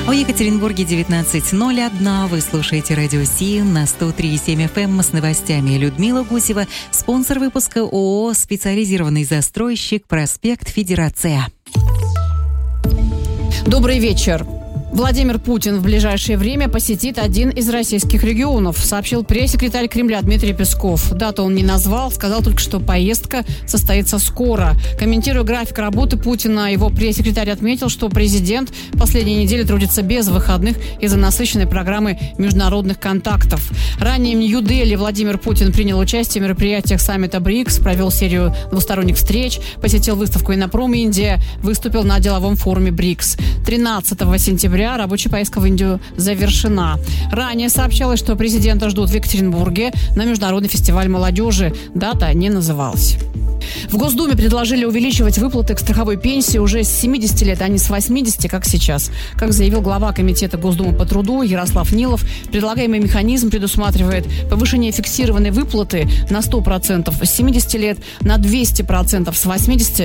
В Екатеринбурге 19:01. Вы слушаете радио СИН на 103,7 FM с новостями. Людмила Гусева, спонсор выпуска ООО «Специализированный застройщик», проспект Федерация. Добрый вечер. Владимир Путин в ближайшее время посетит один из российских регионов, сообщил пресс-секретарь Кремля Дмитрий Песков. Дату он не назвал, сказал только, что поездка состоится скоро. Комментируя график работы Путина, его пресс-секретарь отметил, что президент последние недели трудится без выходных из-за насыщенной программы международных контактов. Ранее в Нью-Дели Владимир Путин принял участие в мероприятиях саммита БРИКС, провел серию двусторонних встреч, посетил выставку «Иннопром Индия», выступил на деловом форуме БРИКС. 13 сентября рабочая поездка в Индию завершена. Ранее сообщалось, что президента ждут в Екатеринбурге на Международный фестиваль молодежи. Дата не называлась. В Госдуме предложили увеличивать выплаты к страховой пенсии уже с 70 лет, а не с 80, как сейчас. Как заявил глава Комитета Госдумы по труду Ярослав Нилов, предлагаемый механизм предусматривает повышение фиксированной выплаты на 100% с 70 лет, на 200% с 80